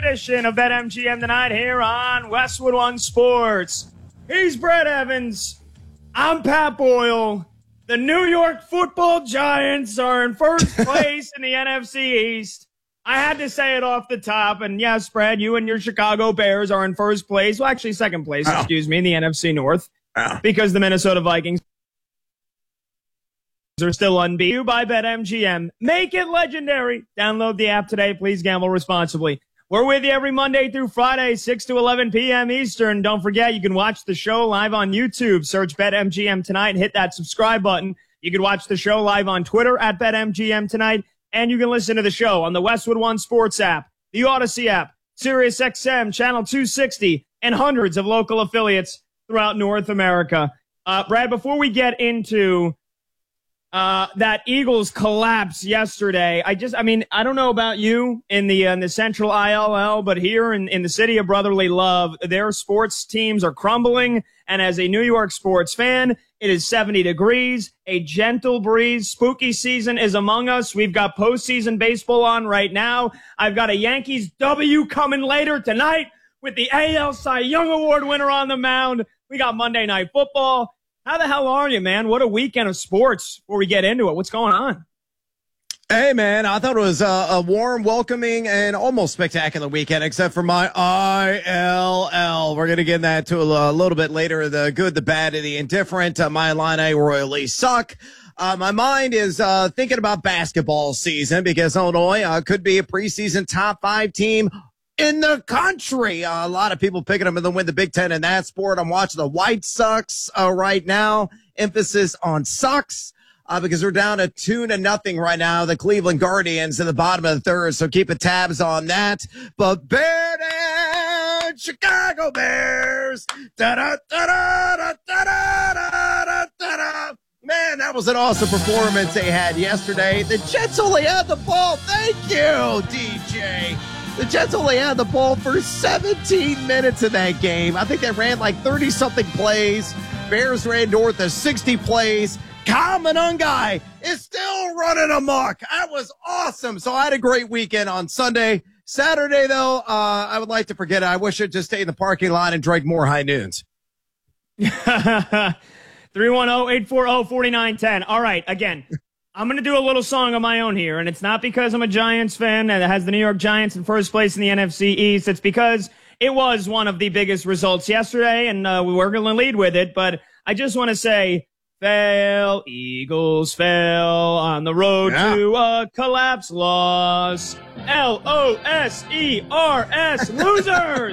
edition of BetMGM tonight here on Westwood One Sports. He's Brett Evans. I'm Pat Boyle. The New York Football Giants are in first place in the NFC East. I had to say it off the top, and yes, Brad, you and your Chicago Bears are in first place. Well, actually second place, in the NFC North, because the Minnesota Vikings are still unbeaten by BetMGM. Make it legendary. Download the app today. Please gamble responsibly. We're with you every Monday through Friday, 6 to 11 p.m. Eastern. Don't forget, you can watch the show live on YouTube. Search BetMGM Tonight and hit that subscribe button. You can watch the show live on Twitter at BetMGM Tonight, and you can listen to the show on the Westwood One Sports app, the Odyssey app, SiriusXM, Channel 260, and hundreds of local affiliates throughout North America. Brad, before we get into that Eagles collapse yesterday, I don't know about you in the Central ILL, but here in the city of brotherly love, their sports teams are crumbling. And as a New York sports fan, it is 70 degrees, a gentle breeze. Spooky season is among us. We've got postseason baseball on right now. I've got a Yankees W coming later tonight with the AL Cy Young Award winner on the mound. We got Monday Night Football. How the hell are you, man? What a weekend of sports before we get into it. What's going on? Hey, man, I thought it was a warm, welcoming, and almost spectacular weekend, except for my ILL. We're going to get into that a little bit later. The good, the bad, and the indifferent. My Illini royally suck. My mind is thinking about basketball season because Illinois could be a preseason top 5 team in the country. A lot of people picking them to win the Big Ten in that sport. I'm watching the White Sox right now. Emphasis on sucks because they're down to 2-0 right now. The Cleveland Guardians in the bottom of the third, so keep tabs on that. But Bear down, Chicago Bears. Da-da-da-da-da-da-da-da-da. Man, that was an awesome performance they had yesterday. The Jets only had the ball. Thank you, DJ. The Jets only had the ball for 17 minutes in that game. I think they ran like 30-something plays. Bears ran north of 60 plays. Kyle Monangai is still running amok. That was awesome. So I had a great weekend on Sunday. Saturday, though, I would like to forget it. I wish I'd just stayed in the parking lot and drank more High Noons. 310-840-4910. All right, again. I'm going to do a little song of my own here, and it's not because I'm a Giants fan that has the New York Giants in first place in the NFC East. It's because it was one of the biggest results yesterday, and we were going to lead with it. But I just want to say, fail, Eagles fail on the road to a collapse loss. LOSERS, losers.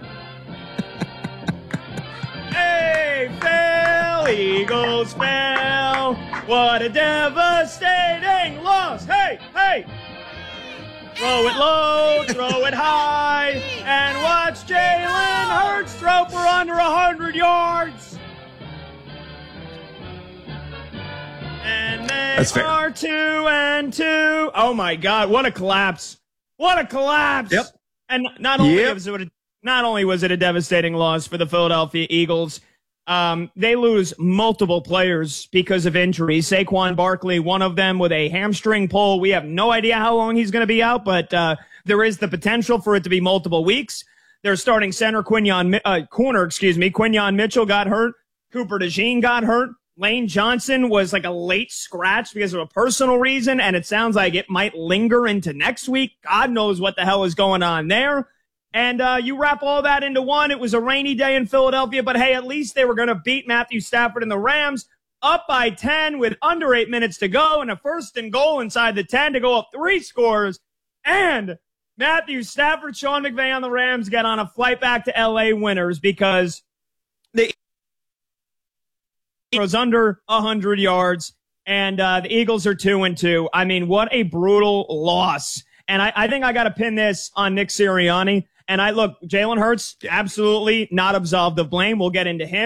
Hey, fail, Eagles fail. What a devastating loss. Hey, hey. Throw it low, throw it high, and watch Jalen Hurts throw for under 100 yards. And they are 2-2. Oh, my God. What a collapse. What a collapse. Yep. And not only was it a devastating loss for the Philadelphia Eagles, they lose multiple players because of injuries. Saquon Barkley, one of them with a hamstring pull. We have no idea how long he's going to be out, but there is the potential for it to be multiple weeks. Their starting center, Quinyon Mitchell got hurt. Cooper DeJean got hurt. Lane Johnson was like a late scratch because of a personal reason, and it sounds like it might linger into next week. God knows what the hell is going on there. And you wrap all that into one. It was a rainy day in Philadelphia, but hey, at least they were going to beat Matthew Stafford and the Rams up by 10 with under 8 minutes to go and a 1st and goal inside the 10 to go up 3 scores. And Matthew Stafford, Sean McVay on the Rams get on a flight back to L.A. winners because the was under 100 yards, and the Eagles are 2-2. I mean, what a brutal loss. And I think I got to pin this on Nick Sirianni. And Jalen Hurts, absolutely not absolved of blame. We'll get into him.